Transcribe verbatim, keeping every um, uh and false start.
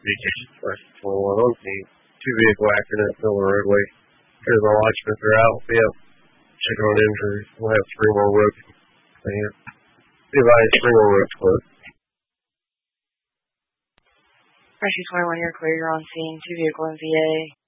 First twenty-one on scene. Two vehicle accident, middle of the roadway. Here's our watchmen are out. We have check on injuries. We'll have three more roads. Be advised, three more roads closed. Rescue twenty-one, you're clear. You're on scene. Two vehicle M V A.